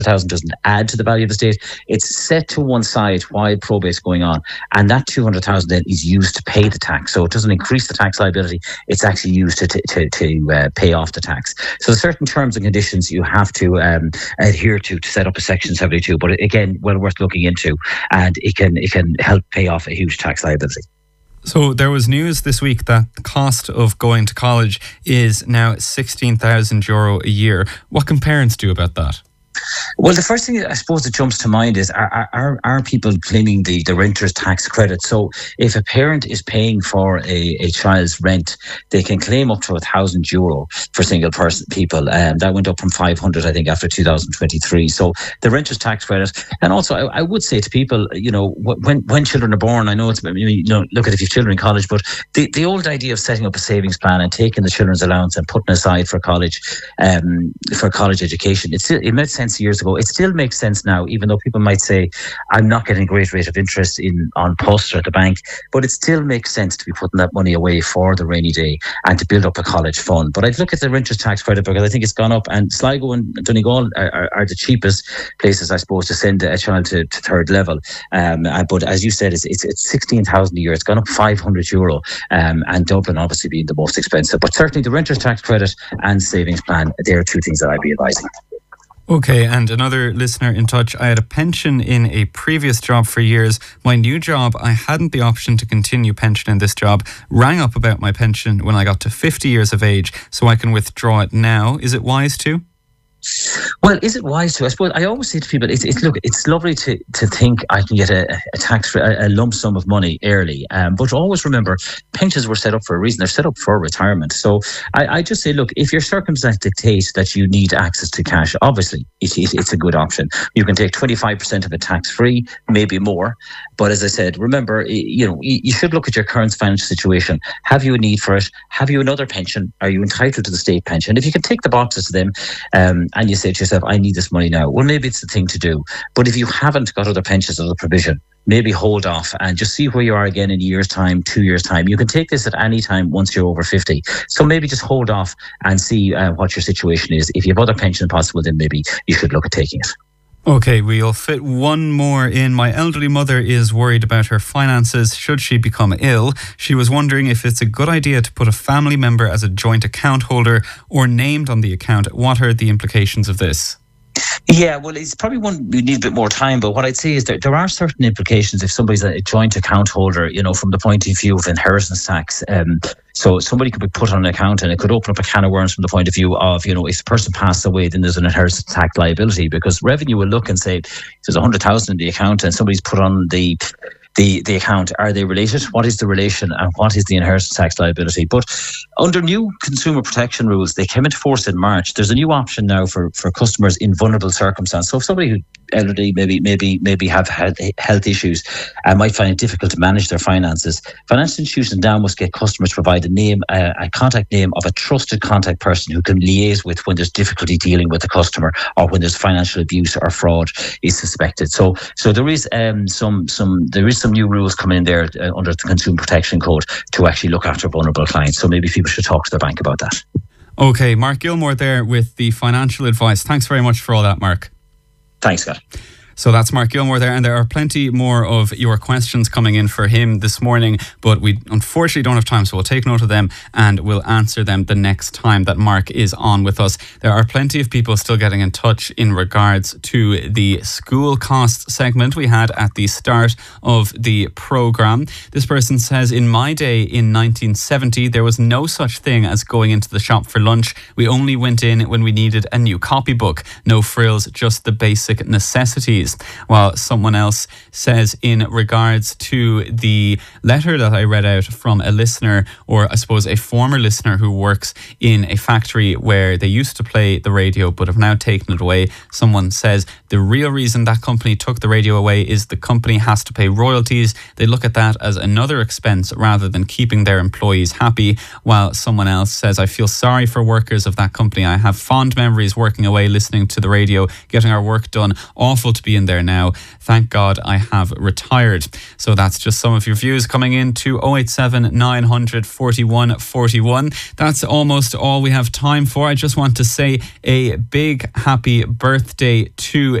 200,000 doesn't add to the value of the estate. It's set to one side while probate's going on, and that 200,000 then is used to pay the tax. So it doesn't increase the tax liability; it's actually used to pay off the tax. So there's certain terms and conditions you have to adhere to set up a Section 72. But again, well worth looking into, and it can help pay off a huge tax liability. So there was news this week that the cost of going to college is now €16,000 a year. What can parents do about that? Well, the first thing I suppose that jumps to mind is are people claiming the renter's tax credit? So if a parent is paying for a child's rent, they can claim up to €1,000 for single person people. That went up from 500, I think, after 2023. So the renter's tax credit. And also, I would say to people, when children are born, I know it's, look at if you've children in college, but the old idea of setting up a savings plan and taking the children's allowance and putting aside for college education, it made sense years ago. It still makes sense now, even though people might say, I'm not getting a great rate of interest on post or at the bank, but it still makes sense to be putting that money away for the rainy day and to build up a college fund. But I'd look at the renter's tax credit because I think it's gone up, and Sligo and Donegal are the cheapest places, I suppose, to send a child to third level. But as you said, it's 16,000 a year. It's gone up €500, and Dublin obviously being the most expensive. But certainly the renter's tax credit and savings plan, they are two things that I'd be advising. Okay, and another listener in touch. I had a pension in a previous job for years. My new job, I hadn't the option to continue pension in this job. Rang up about my pension when I got to 50 years of age, so I can withdraw it now. Is it wise to? Well, is it wise to? I suppose I always say to people, it's lovely to think I can get a lump sum of money early, but always remember pensions were set up for a reason. They're set up for retirement. So I just say, look, if your circumstance dictates that you need access to cash, obviously it's a good option. You can take 25% of it tax free, maybe more. But as I said, remember, you should look at your current financial situation. Have you a need for it? Have you another pension? Are you entitled to the state pension? If you can tick the boxes to them, and you say to yourself, I need this money now, well, maybe it's the thing to do. But if you haven't got other pensions or other provision, maybe hold off and just see where you are again in a year's time, 2 years' time. You can take this at any time once you're over 50. So maybe just hold off and see what your situation is. If you have other pension possible, then maybe you should look at taking it. Okay, we'll fit one more in. My elderly mother is worried about her finances should she become ill. She was wondering if it's a good idea to put a family member as a joint account holder or named on the account. What are the implications of this? Yeah, well, it's probably one we need a bit more time, but what I'd say is that there are certain implications if somebody's a joint account holder, from the point of view of inheritance tax. So somebody could be put on an account and it could open up a can of worms from the point of view of, if the person passed away, then there's an inheritance tax liability, because revenue will look and say, there's 100,000 in the account and somebody's put on the account. Are they related? What is the relation and what is the inheritance tax liability? But under new consumer protection rules, they came into force in March. There's a new option now for customers in vulnerable circumstances. So if somebody who elderly maybe have had health issues and might find it difficult to manage their finances, financial institutions now must get customers to provide a contact name of a trusted contact person who can liaise with when there's difficulty dealing with the customer or when there's financial abuse or fraud is suspected. So there is some new rules coming in there under the Consumer Protection Code to actually look after vulnerable clients. So maybe people should talk to their bank about that. Okay, Mark Gilmore there with the financial advice. Thanks very much for all that, Mark. Thanks, Scott. So that's Mark Gilmore there, and there are plenty more of your questions coming in for him this morning, but we unfortunately don't have time, so we'll take note of them and we'll answer them the next time that Mark is on with us. There are plenty of people still getting in touch in regards to the school cost segment we had at the start of the programme. This person says, in my day in 1970, there was no such thing as going into the shop for lunch. We only went in when we needed a new copybook. No frills, just the basic necessities. While someone else says, in regards to the letter that I read out from a listener, or I suppose a former listener who works in a factory where they used to play the radio but have now taken it away, someone says the real reason that company took the radio away is the company has to pay royalties. They look at that as another expense rather than keeping their employees happy. While someone else says, I feel sorry for workers of that company. I have fond memories working away, listening to the radio, getting our work done. Awful to be be in there now. Thank God I have retired. So that's just some of your views coming in to 087 900 41 41. That's almost all we have time for. I just want to say a big happy birthday to